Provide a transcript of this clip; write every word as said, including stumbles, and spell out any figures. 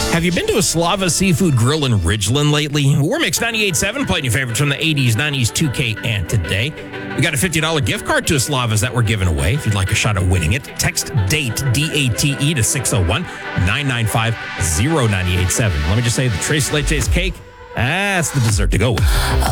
Have you been to a Slava Seafood Grill in Ridgeland lately? We're Mix ninety-eight point seven, playing your favorites from the eighties, nineties, two K, and today. We got a fifty dollars gift card to a Slava's that we're giving away. If you'd like a shot at winning it, text DATE, D A T E, to six oh one, nine nine five, oh nine eight seven. Let me just say, the Tres Leches cake, that's the dessert to go with.